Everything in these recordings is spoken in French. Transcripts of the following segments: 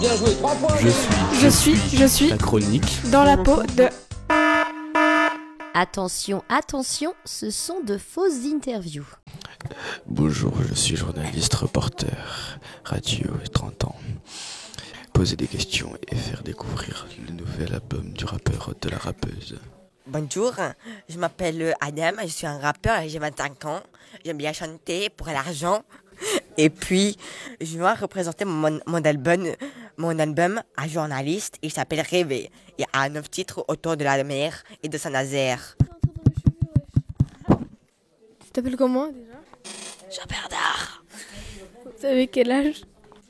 Je suis La chronique dans la peau de... Attention, attention, ce sont de fausses interviews. Bonjour, je suis journaliste, reporter, radio et 30 ans. Poser des questions et faire découvrir le nouvel album du rappeur de la rappeuse. Bonjour, je m'appelle Adam, je suis un rappeur et j'ai 25 ans. J'aime bien chanter pour l'argent. Et puis, je viens représenter mon album à journaliste. Il s'appelle Rêver. Il y a 9 titres autour de la mer et de Saint-Nazaire. Tu t'appelles comment déjà? Jean-Bernard, Vous avez quel âge?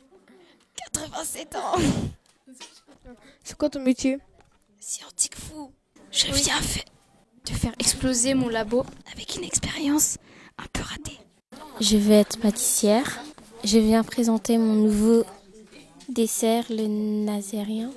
87 ans, C'est quoi ton métier? scientifique fou. Je viens de faire exploser mon labo avec une expérience un peu ratée. Je vais être pâtissière. Je viens présenter mon nouveau dessert, le nazérien.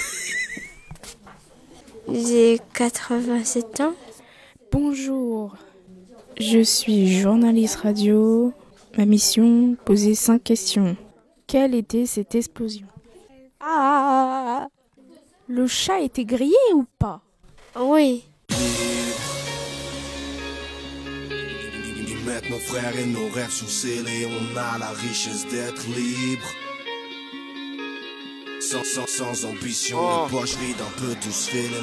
J'ai 87 ans. Bonjour, je suis journaliste radio. Ma mission, poser 5 questions. Quelle était cette explosion? Ah! Le chat était grillé ou pas? Oui. Ils mettent nos frères et nos rêves sous scellés. On a la richesse d'être libre. Sans ambition, les poches vides, un peu tous feeling.